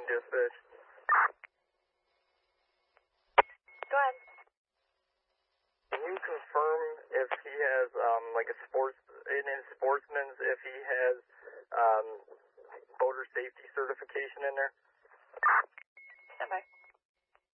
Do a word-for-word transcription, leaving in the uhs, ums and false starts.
just fish. Go ahead. Can you confirm if he has, um, like a sports, in his sportsman's, if he has, um, boater safety certification in there? Stand by.